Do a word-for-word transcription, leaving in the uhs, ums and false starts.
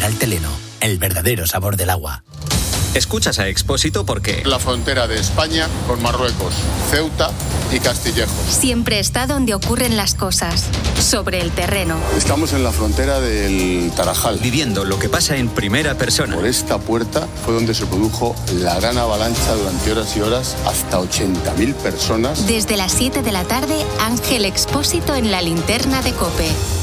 Mineral Teleno, el verdadero sabor del agua. Escuchas a Expósito porque... La frontera de España con Marruecos, Ceuta y Castillejos. Siempre está donde ocurren las cosas, sobre el terreno. Estamos en la frontera del Tarajal. Viviendo lo que pasa en primera persona. Por esta puerta fue donde se produjo la gran avalancha durante horas y horas, hasta ochenta mil personas. Desde las siete de la tarde, Ángel Expósito en la linterna de COPE.